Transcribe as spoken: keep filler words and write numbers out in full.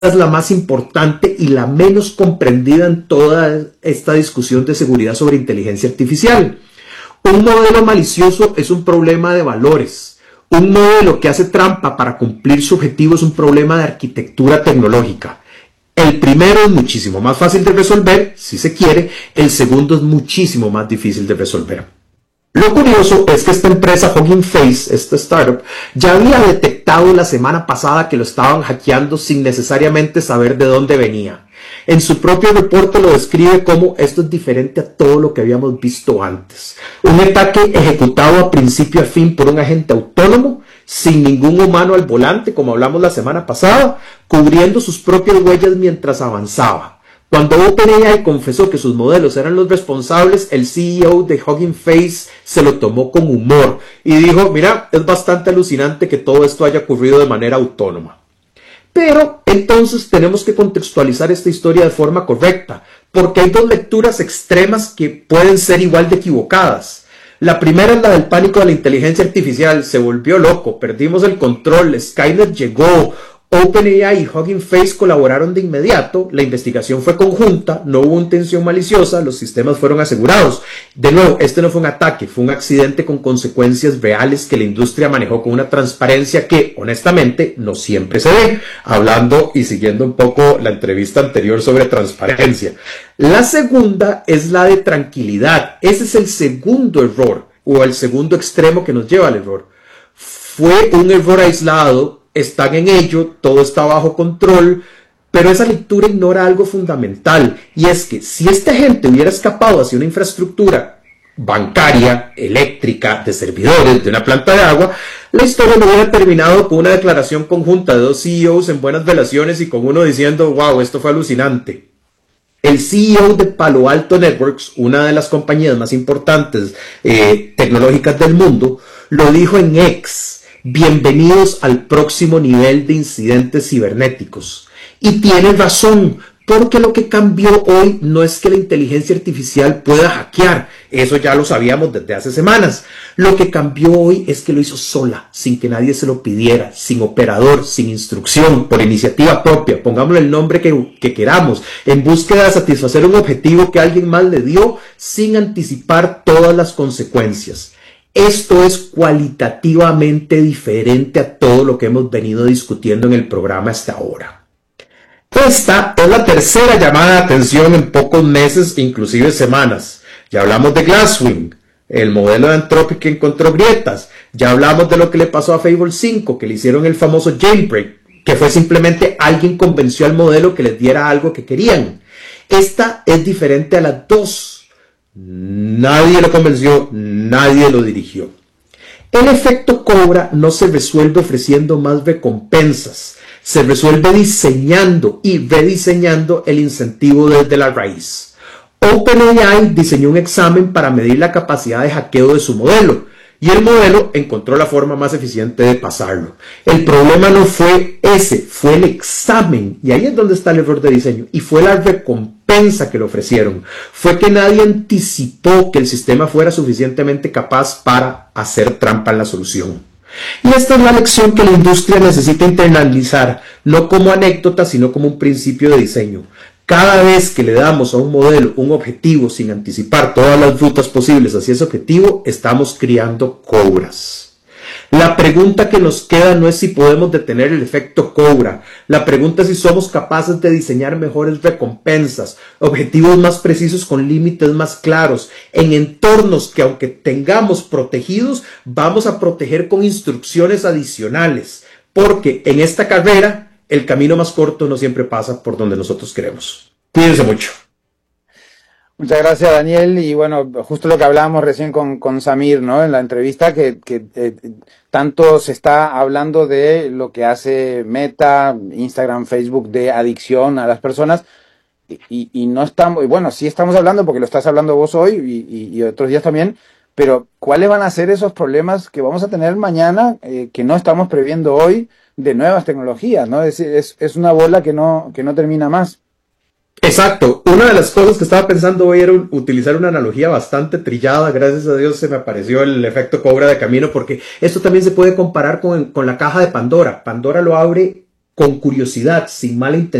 es la más importante y la menos comprendida en toda esta discusión de seguridad sobre inteligencia artificial. Un modelo malicioso es un problema de valores. Un modelo que hace trampa para cumplir su objetivo es un problema de arquitectura tecnológica. El primero es muchísimo más fácil de resolver, si se quiere. El segundo es muchísimo más difícil de resolver. Lo curioso es que esta empresa Hugging Face, esta startup, ya había detectado la semana pasada que lo estaban hackeando sin necesariamente saber de dónde venía. En su propio reporte lo describe como esto es diferente a todo lo que habíamos visto antes. Un ataque ejecutado a principio a fin por un agente autónomo, sin ningún humano al volante, como hablamos la semana pasada, cubriendo sus propias huellas mientras avanzaba. Cuando OpenAI confesó que sus modelos eran los responsables, el C E O de Hugging Face se lo tomó con humor y dijo, mira, es bastante alucinante que todo esto haya ocurrido de manera autónoma. Pero entonces tenemos que contextualizar esta historia de forma correcta, porque hay dos lecturas extremas que pueden ser igual de equivocadas. La primera es la del pánico de la inteligencia artificial, se volvió loco, perdimos el control, Skynet llegó, OpenAI y Hugging Face colaboraron de inmediato, la investigación fue conjunta, no hubo intención maliciosa, los sistemas fueron asegurados. De nuevo, este no fue un ataque, fue un accidente con consecuencias reales que la industria manejó con una transparencia que, honestamente, no siempre se ve, hablando y siguiendo un poco la entrevista anterior sobre transparencia. La segunda es la de tranquilidad, ese es el segundo error, o el segundo extremo que nos lleva al error. Fue un error aislado, están en ello, todo está bajo control, pero esa lectura ignora algo fundamental, y es que si esta gente hubiera escapado hacia una infraestructura bancaria, eléctrica, de servidores, de una planta de agua, la historia no hubiera terminado con una declaración conjunta de dos C E Os en buenas relaciones y con uno diciendo, wow, esto fue alucinante. El C E O de Palo Alto Networks, una de las compañías más importantes eh, tecnológicas del mundo, lo dijo en X. Bienvenidos al próximo nivel de incidentes cibernéticos. Y tiene razón, porque lo que cambió hoy no es que la inteligencia artificial pueda hackear, eso ya lo sabíamos desde hace semanas. Lo que cambió hoy es que lo hizo sola, sin que nadie se lo pidiera, sin operador, sin instrucción, por iniciativa propia, pongámosle el nombre que, que queramos, en búsqueda de satisfacer un objetivo que alguien más le dio, sin anticipar todas las consecuencias. Esto es cualitativamente diferente a todo lo que hemos venido discutiendo en el programa hasta ahora. Esta es la tercera llamada de atención en pocos meses, inclusive semanas. Ya hablamos de Glasswing, el modelo de Anthropic que encontró grietas. Ya hablamos de lo que le pasó a Fable cinco, que le hicieron el famoso jailbreak, que fue simplemente alguien convenció al modelo que les diera algo que querían. Esta es diferente a las dos. Nadie lo convenció, nadie lo dirigió. El efecto Cobra no se resuelve ofreciendo más recompensas, se resuelve diseñando y rediseñando el incentivo desde la raíz. OpenAI diseñó un examen para medir la capacidad de hackeo de su modelo, y el modelo encontró la forma más eficiente de pasarlo. El problema no fue ese, fue el examen, y ahí es donde está el error de diseño, y fue la recompensa que le ofrecieron. Fue que nadie anticipó que el sistema fuera suficientemente capaz para hacer trampa en la solución. Y esta es la lección que la industria necesita internalizar, no como anécdota, sino como un principio de diseño. Cada vez que le damos a un modelo un objetivo sin anticipar todas las rutas posibles hacia ese objetivo, estamos criando cobras. La pregunta que nos queda no es si podemos detener el efecto Cobra. La pregunta es si somos capaces de diseñar mejores recompensas, objetivos más precisos con límites más claros, en entornos que aunque tengamos protegidos, vamos a proteger con instrucciones adicionales. Porque en esta carrera, el camino más corto no siempre pasa por donde nosotros queremos. Cuídense mucho. Muchas gracias, Daniel. Y bueno, justo lo que hablábamos recién con, con Samir, ¿no? En la entrevista, que, que eh, tanto se está hablando de lo que hace Meta, Instagram, Facebook, de adicción a las personas. Y, y no estamos, y bueno, sí estamos hablando porque lo estás hablando vos hoy y, y, y otros días también, pero ¿cuáles van a ser esos problemas que vamos a tener mañana eh, que no estamos previendo hoy de nuevas tecnologías, ¿no? Es, es, es una bola que no, que no termina más. Exacto. Una de las cosas que estaba pensando hoy era utilizar una analogía bastante trillada. Gracias a Dios se me apareció el efecto Cobra de camino, porque esto también se puede comparar con, con la caja de Pandora. Pandora lo abre con curiosidad, sin mala intención,